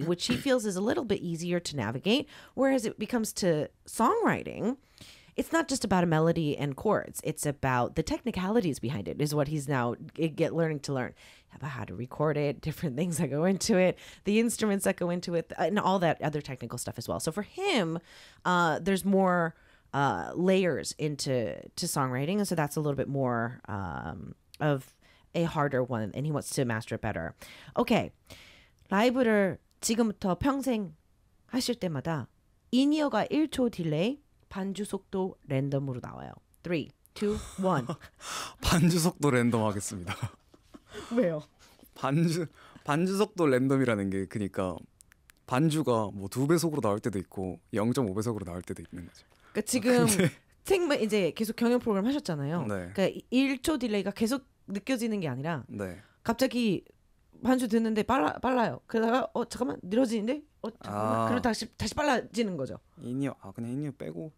which he feels is a little bit easier to navigate. Whereas it becomes to songwriting, it's not just about a melody and chords. It's about the technicalities behind it is what he's now learning to learn about how to record it, different things that go into it, the instruments that go into it, and all that other technical stuff as well. So for him, there's more layers into songwriting. And so that's a little bit more of a harder one, and he wants to master it better. Okay. 라이브를 지금부터 평생 하실 때마다 인이어가 1초 딜레이, 반주 속도 랜덤으로 나와요. 3, 2, 1. 반주 속도 랜덤 하겠습니다. 왜요? 반주 속도 랜덤이라는 게 그러니까 반주가 뭐 2배속으로 나올 때도 있고 0.5배속으로 나올 때도 있는 거죠. 그러니까 지금 생만 이제 계속 경연 프로그램 하셨잖아요. 네. 그러니까 1초 딜레이가 계속 느껴지는 게 아니라 네. 갑자기 반주 듣는데 빨라요. 그러다가 잠깐만 느려지는데 잠깐만 그리고 다시 빨라지는 거죠. 인이어 그냥 인이어 빼고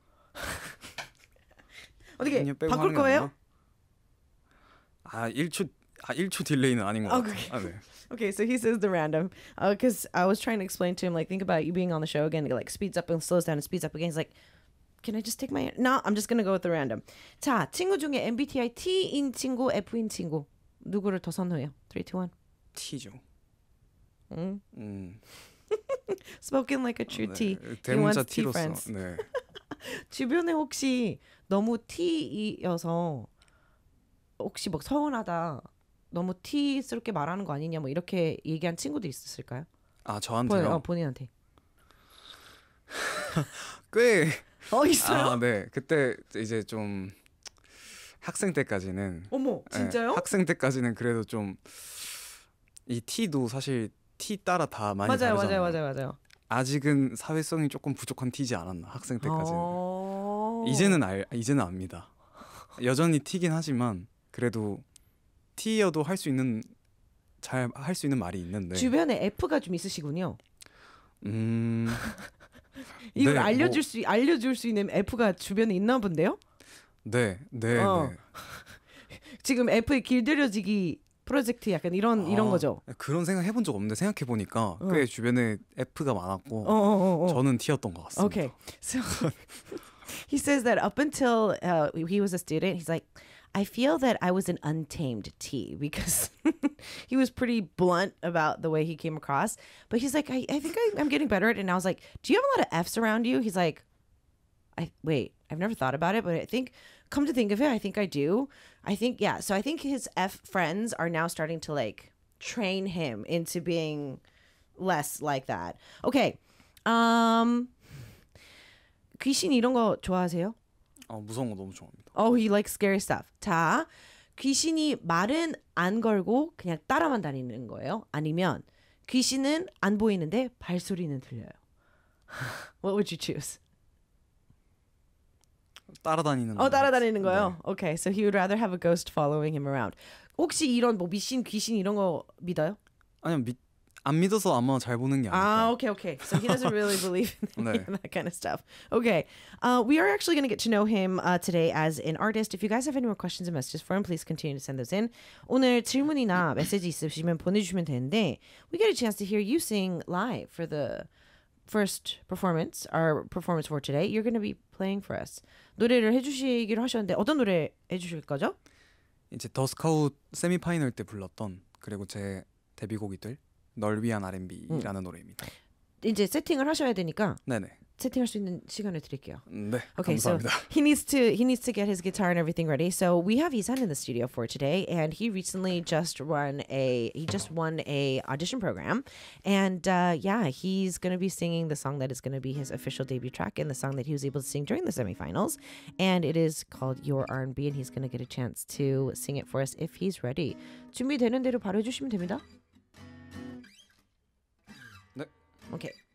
어떻게 인이어 빼고 바꿀 거예요? 1초 딜레이는 아닌 것 같아요. 네. Okay, so he says the random because I was trying to explain to him like think about you being on the show again, it like speeds up and slows down and speeds up again. He's like, can I just take my no? I'm just gonna go with the random. 자, 친구 중에 MBTI T인 친구, F인 친구 누구를 더 선호해요? 3, 2, 1. T죠. Spoken like a true T. 대문자 T T로서. friends. 네. 주변에 혹시 너무 T이어서 혹시 뭐 서운하다, 너무 T스럽게 말하는 거 아니냐 뭐 이렇게 얘기한 친구도 있었을까요? 아 저한테요? 본인한테. 꽤 있어요? 네. 그때 이제 좀 학생 때까지는 어머, 진짜요? 네, 학생 때까지는 그래도 좀 이 T도 사실 T 따라 다 많이 다르잖아요. 맞아요. 아직은 사회성이 조금 부족한 T지 않았나 학생 때까지는. 이제는 압니다. 여전히 T긴 하지만 그래도 T여도 잘 할 수 있는 말이 있는데 주변에 F가 좀 있으시군요. 이걸 네, 알려줄 수 있는 F가 주변에 있나 본데요? 네. 지금 F의 길들여지기 프로젝트 약간 이런 거죠. 그런 생각 해본 적 없는데 생각해 보니까 꽤 주변에 F가 많았고 저는 T였던 것 같습니다. Okay, so he says that up until he was a student, he's like, I feel that I was an untamed T because he was pretty blunt about the way he came across. But he's like, I think I'm getting better at it. And I was like, do you have a lot of Fs around you? He's like, I've never thought about it, but I think, come to think of it, I think I do. So I think his F friends are now starting to like train him into being less like that. Okay. 귀신 이런 거 좋아하세요? 무서운 거 너무 좋아합니다. Oh, he likes scary stuff. 자, 귀신이 말은 안 걸고 그냥 따라만 다니는 거예요? 아니면 귀신은 안 보이는데 발소리는 들려요? What would you choose? 따라다니는 거요? 네. Okay, so he would rather have a ghost following him around. 혹시 이런 뭐 미신, 귀신 이런 거 믿어요? 아니요, 안 믿어서 아마 잘 보는 게 아닐까. Okay. So he doesn't really believe in 네. that kind of stuff. Okay. We are actually going to get to know him today as an artist. If you guys have any more questions and messages for him, please continue to send those in. 오늘 질문이나 메시지 있으시면 보내주시면 되는데 we get a chance to hear you sing live for the first performance, our performance for today. You're going to be playing for us. 노래를 해주시기로 하셨는데 어떤 노래 해주실 거죠? 이제 더 스카웃 세미파이널 때 불렀던 그리고 제 데뷔곡이들 널 위한 R&B라는 노래입니다. 이제 세팅을 하셔야 되니까 네네. 세팅할 수 있는 시간을 드릴게요. 네, Okay, 감사합니다. so he needs to get his guitar and everything ready. So we have Isan in the studio for today, and he recently just won a audition program, and he's going to be singing the song that is going to be his official debut track and the song that he was able to sing during the semifinals, and it is called Your R&B, and he's going to get a chance to sing it for us if he's ready. 준비되는 대로 바로 해주시면 됩니다. 네. Okay.